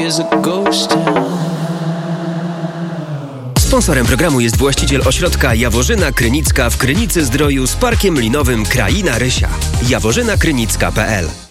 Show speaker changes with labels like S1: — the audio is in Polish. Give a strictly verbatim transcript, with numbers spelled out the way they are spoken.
S1: is a ghost town.
S2: Sponsorem programu jest właściciel ośrodka Jaworzyna Krynicka w Krynicy Zdroju z parkiem linowym Kraina Rysia. jaworzyna krynicka kropka p l